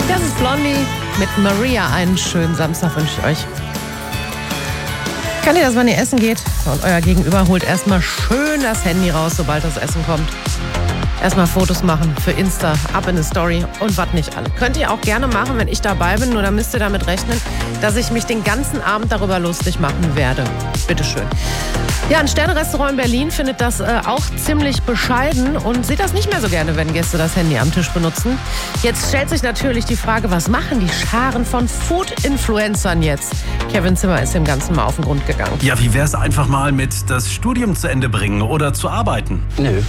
Das ist Blondie mit Maria. Einen schönen Samstag wünsche ich euch. Kennt ihr das, wenn ihr essen geht und euer Gegenüber holt erstmal schön das Handy raus, sobald das Essen kommt? Erstmal Fotos machen für Insta, ab in eine Story und was nicht alle. Könnt ihr auch gerne machen, wenn ich dabei bin, nur dann müsst ihr damit rechnen, dass ich mich den ganzen Abend darüber lustig machen werde. Bitteschön. Ja, ein Sterne-Restaurant in Berlin findet das auch ziemlich bescheiden und sieht das nicht mehr so gerne, wenn Gäste das Handy am Tisch benutzen. Jetzt stellt sich natürlich die Frage, was machen die Scharen von Food-Influencern jetzt? Kevin Zimmer ist dem Ganzen mal auf den Grund gegangen. Ja, wie wär's einfach mal mit das Studium zu Ende bringen oder zu arbeiten? Nö.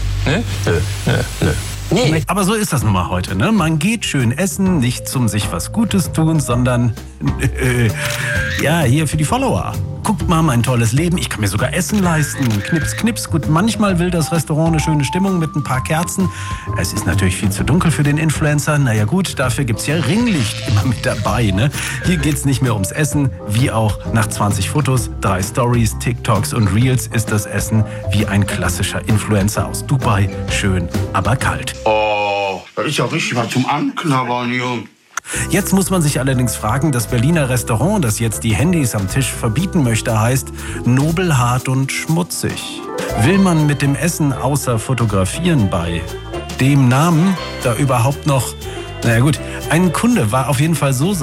Nee. Aber so ist das nun mal heute, ne? Man geht schön essen, nicht zum sich was Gutes tun, sondern ja, hier für die Follower. Guckt mal, mein tolles Leben, ich kann mir sogar Essen leisten. Knips, knips. Gut, manchmal will das Restaurant eine schöne Stimmung mit ein paar Kerzen. Es ist natürlich viel zu dunkel für den Influencer. Naja gut, dafür gibt's ja Ringlicht immer mit dabei, ne? Hier geht's nicht mehr ums Essen, wie auch nach 20 Fotos, 3 Stories, TikToks und Reels ist das Essen wie ein klassischer Influencer aus Dubai. Schön, aber kalt. Oh, das ist ja richtig was zum Anknabbern hier. Jetzt muss man sich allerdings fragen, das Berliner Restaurant, das jetzt die Handys am Tisch verbieten möchte, heißt Nobel, hart und schmutzig. Will man mit dem Essen außer Fotografieren bei dem Namen da überhaupt noch... Naja gut, ein Kunde war auf jeden Fall so